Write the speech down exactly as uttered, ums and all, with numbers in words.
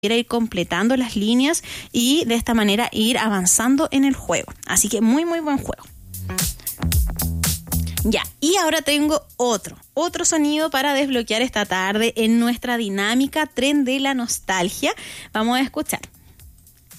ir completando las líneas y de esta manera ir avanzando en el juego. Así que muy, muy buen juego. Ya, y ahora tengo otro, otro sonido para desbloquear esta tarde en nuestra dinámica Tren de la Nostalgia. Vamos a escuchar.